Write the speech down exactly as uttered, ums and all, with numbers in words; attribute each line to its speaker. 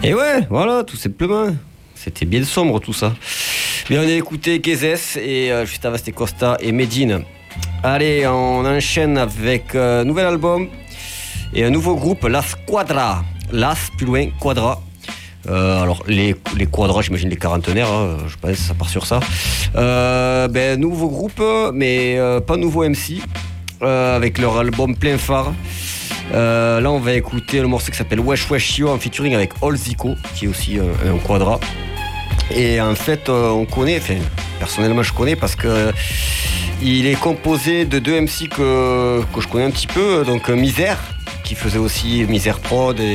Speaker 1: Et ouais, voilà, tout simplement. C'était bien sombre tout ça. Mais on a écouté Kezes et euh, juste avant c'était Costa et Medine. Allez, on enchaîne avec un nouvel album et un nouveau groupe, Las Quadra. Las, plus loin, Quadra. Euh, alors les, les Quadras, j'imagine les quarantenaires, hein, je pense ça part sur ça. Euh, ben, nouveau groupe, mais euh, pas nouveau M C, euh, avec leur album Plein Phare. Euh, là on va écouter le morceau qui s'appelle Wesh Wesh Yo en featuring avec All Zico, qui est aussi un, un Quadra. Et en fait euh, on connaît, enfin personnellement je connais parce que il est composé de deux M C que, que je connais un petit peu, donc Misère qui faisait aussi Misère Prod et